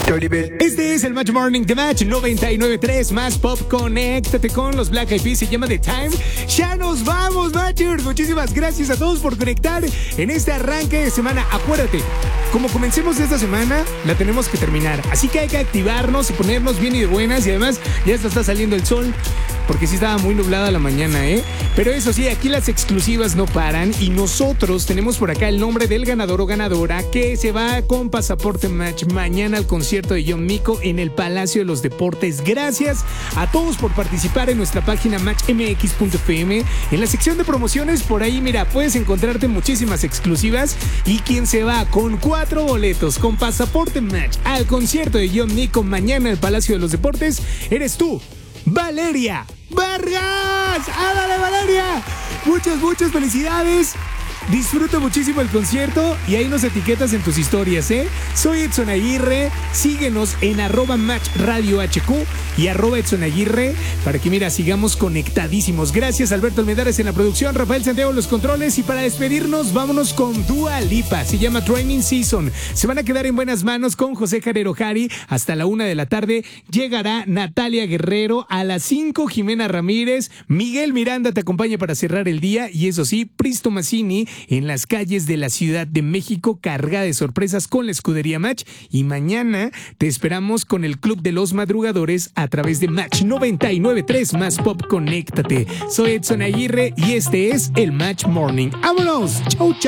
Este es el Match Morning de Match 99.3 más Pop. Conéctate con los Black Eyed Peas, se llama The Time. Ya nos vamos, Matchers. Muchísimas gracias a todos por conectar en este arranque de semana. Acuérdate, como comencemos esta semana, la tenemos que terminar. Así que hay que activarnos y ponernos bien y de buenas. Y además, ya está saliendo el sol, porque sí estaba muy nublada la mañana, ¿eh? Pero eso sí, aquí las exclusivas no paran. Y nosotros tenemos por acá el nombre del ganador o ganadora que se va con pasaporte Match mañana al concierto de John Mico en el Palacio de los Deportes. Gracias a todos por participar en nuestra página matchmx.fm. En la sección de promociones, por ahí, mira, puedes encontrarte muchísimas exclusivas. Y quien se va con 4 boletos con pasaporte Match al concierto de John Mico mañana en el Palacio de los Deportes, eres tú, Valeria Vargas. ¡Ándale, Valeria! Muchas felicidades. Disfruta muchísimo el concierto y ahí nos etiquetas en tus historias, ¿eh? Soy Edson Aguirre, síguenos en @MatchRadioHQ y @EdsonAguirre para que, mira, sigamos conectadísimos. Gracias, Alberto Almendares en la producción, Rafael Santiago en los controles, y para despedirnos, vámonos con Dua Lipa, se llama Training Season. Se van a quedar en buenas manos con José Jarero Jari hasta la 1 de la tarde. Llegará Natalia Guerrero a las 5, Jimena Ramírez, Miguel Miranda te acompaña para cerrar el día y eso sí, Pristo Mazzini en las calles de la Ciudad de México, cargada de sorpresas con la escudería Match. Y mañana te esperamos con el Club de los Madrugadores a través de Match 99.3 más Pop. Conéctate. Soy Edson Aguirre y este es el Match Morning. ¡Vámonos! ¡Chau, chau!